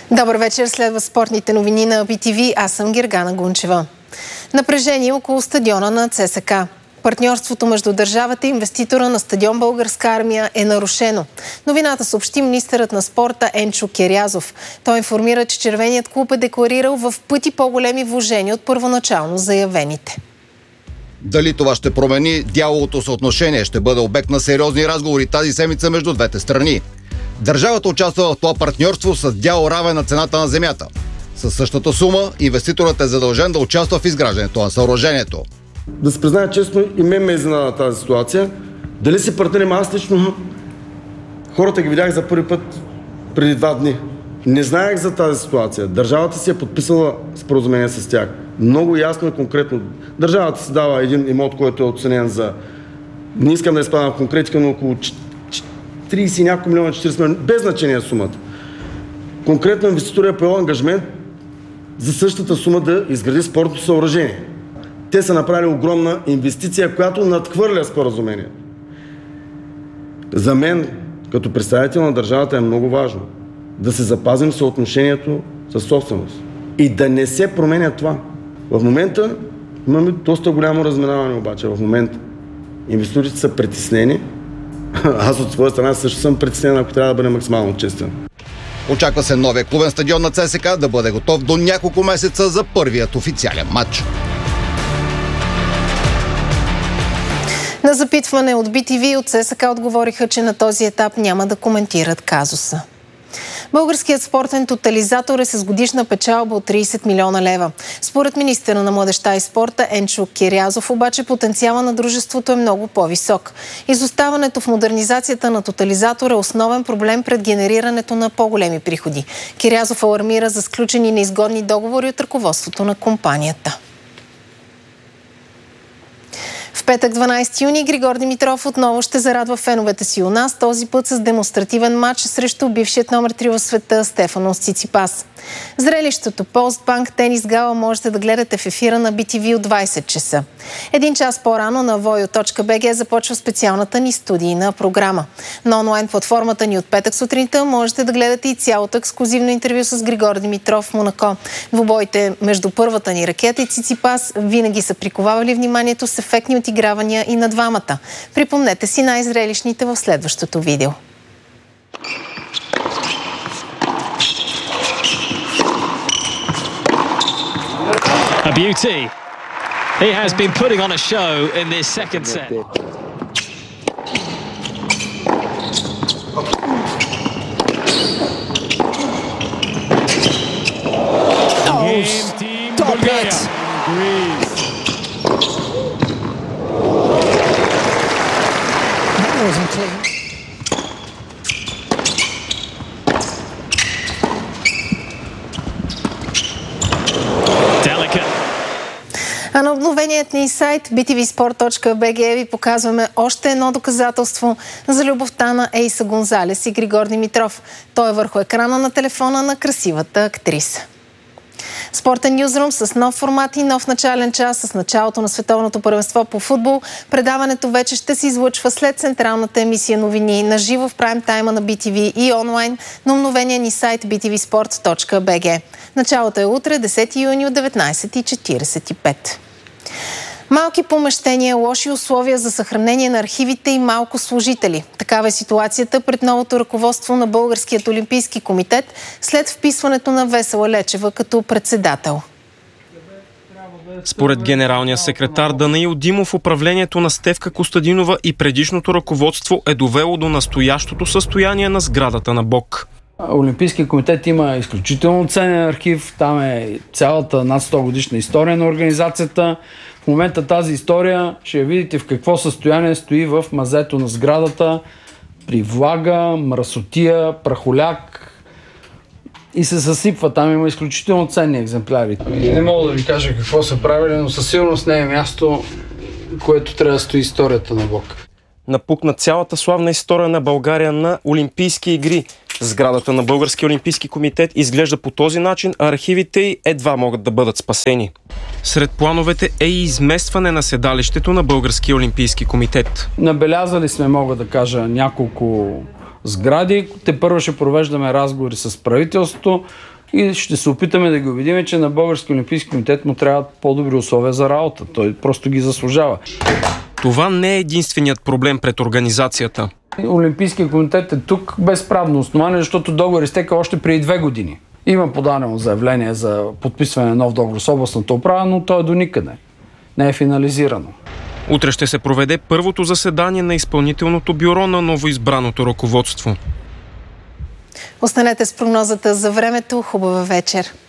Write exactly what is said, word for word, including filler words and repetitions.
Добър вечер, следва спортните новини на би ти ви. Аз съм Гергана Гунчева. Напрежение около стадиона на ЦСКА. Партньорството между държавата и инвеститора на стадион Българска армия е нарушено. Новината съобщи министърът на спорта Енчо Кирязов. Той информира, че червеният клуб е декларирал в пъти по-големи вложения от първоначално заявените. Дали това ще промени дяловото съотношение, ще бъде обект на сериозни разговори тази седмица между двете страни. Държавата участва в това партньорство с дял равен на цената на земята. Със същата сума инвеститорът е задължен да участва в изграждането на съоръжението. Да се призная честно, и мен ме изненада тази ситуация. Дали си партнерим, аз лично хората ги видях за първи път преди два дни. Не знаех за тази ситуация. Държавата си е подписала споразумение с тях. Много ясно и конкретно. Държавата си дава един имот, който е оценен за... Не искам да изпадам в конкретика, но около трийсет няколко милиона, четирийсет милиона, без значение сумата. Конкретно инвеститорът е поел ангажимент за същата сума да изгради спортното съоръжение. Те са направили огромна инвестиция, която надхвърля споразумението. За мен, като представител на държавата, е много важно да се запазим съотношението със собственост и да не се променя това. В момента имаме доста голямо разминаване обаче. В момента инвеститорите са притеснени. Аз от своя страна също съм притеснен, ако трябва да бъде максимално честен. Очаква се новия клубен стадион на ЦСКА да бъде готов до няколко месеца за първият официален матч. На запитване от би ти ви от ЦСКА отговориха, че на този етап няма да коментират казуса. Българският спортен тотализатор е с годишна печалба от трийсет милиона лева. Според министъра на младежта и спорта Енчо Кирязов, обаче потенциала на дружеството е много по-висок. Изоставането в модернизацията на тотализатор е основен проблем пред генерирането на по-големи приходи. Кирязов алармира за сключени неизгодни договори от ръководството на компанията. В петък, дванайсети юни, Григор Димитров отново ще зарадва феновете си у нас, този път с демонстративен матч срещу бившият номер три в света Стефанос Циципас. Зрелището Постбанк тенис гала можете да гледате в ефира на би ти ви от двайсет часа. Един час по-рано на voyo точка би джи започва специалната ни студийна програма. На онлайн платформата ни от петък сутринта можете да гледате и цялото ексклузивно интервю с Григор Димитров в Монако. Двубоите между първата ни ракета и Циципас винаги са приковавали вниманието с ефектни отигравания и на двамата. Припомнете си най-зрелищните в следващото видео. A beauty. He has been putting on a show in this second set. Oh, stop it! That wasn't clean. А на обновеният ни сайт би ти ви спорт точка би джи ви показваме още едно доказателство за любовта на Ейса Гонзалес и Григор Димитров. Той е върху екрана на телефона на красивата актриса. Спортен нюзрум с нов формат и нов начален час с началото на световното първенство по футбол. Предаването вече ще се излъчва след централната емисия новини на живо в прайм тайма на би ти ви и онлайн на обновения ни сайт би ти ви спорт точка би джи. Началото е утре, десети юни от деветнайсет и четирийсет и пет. Малки помещения, лоши условия за съхранение на архивите и малко служители. Такава е ситуацията пред новото ръководство на Българският олимпийски комитет след вписването на Весела Лечева като председател. Според генералния секретар Данаил Димов, управлението на Стефка Костадинова и предишното ръководство е довело до настоящото състояние на сградата на БОК. Олимпийския комитет има изключително ценен архив, там е цялата над сто годишна история на организацията. В момента тази история ще видите в какво състояние стои в мазето на сградата, при влага, мръсотия, прахоляк и се съсипва. Там има изключително ценни екземпляри. Не мога да ви кажа какво са правили, но със сигурност не е място, което трябва да стои историята на БОК. Напукна цялата славна история на България на Олимпийски игри. Сградата на Българския олимпийски комитет изглежда по този начин, а архивите й едва могат да бъдат спасени. Сред плановете е и изместване на седалището на Българския олимпийски комитет. Набелязали сме, мога да кажа, няколко сгради. Те първо ще провеждаме разговори с правителството и ще се опитаме да ги убедим, че на Български олимпийски комитет му трябват по-добри условия за работа. Той просто ги заслужава. Това не е единственият проблем пред организацията. Олимпийският комитет е тук без правно основание, защото договор изтека още преди две години. Има подадено заявление за подписване на нов договор с областната управа, но той е до никъде. Не е финализирано. Утре ще се проведе първото заседание на изпълнителното бюро на новоизбраното ръководство. Останете с прогнозата за времето. Хубава вечер!